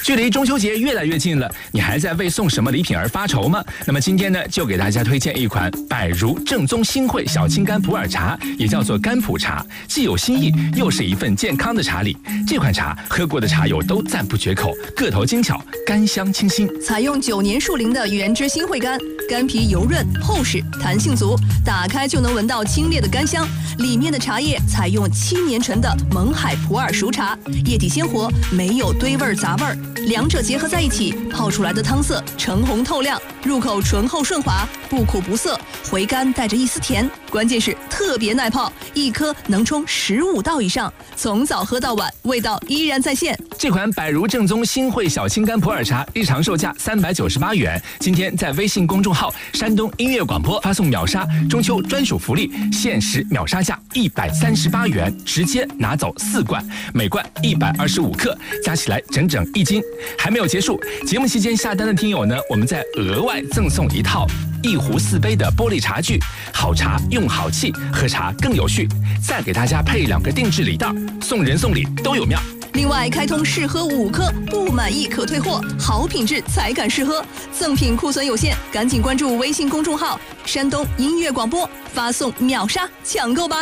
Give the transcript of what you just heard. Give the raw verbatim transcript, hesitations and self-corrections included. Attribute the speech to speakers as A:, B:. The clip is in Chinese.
A: 距离中秋节越来越近了，你还在为送什么礼品而发愁吗？那么今天呢，就给大家推荐一款百如正宗新会小青柑普洱茶，也叫做柑普茶，既有新意，又是一份健康的茶礼。这款茶喝过的茶友都赞不绝口，个头精巧，甘香清新。
B: 采用九年树龄的原汁新会柑，柑皮油润厚实，弹性足，打开就能闻到清冽的柑香。里面的茶叶采用七年陈的勐海普洱熟茶，液体鲜活，没有堆味杂味儿，两者结合在一起，泡出来的汤色橙红透亮，入口醇厚顺滑，不苦不涩，回甘带着一丝甜，关键是特别耐泡，一颗能冲十五道以上，从早喝到晚，味道依然在线。
A: 这款百如正宗新会小青柑普洱茶日常售价三百九十八元，今天在微信公众号山东音乐广播发送秒杀中秋专属福利，限时秒杀价一百三十八元，直接拿走四罐，每罐一百二十五克，加起来整整一斤。还没有结束，节目期间下单的听友呢，我们再额外赠送一套一壶四杯的玻璃茶具，好茶用好气，喝茶更有序。再给大家配两个定制礼袋，送人送礼都有妙。
B: 另外开通试喝五颗，不满意可退货，好品质才敢试喝。赠品库存有限，赶紧关注微信公众号山东音乐广播，发送秒杀抢购吧。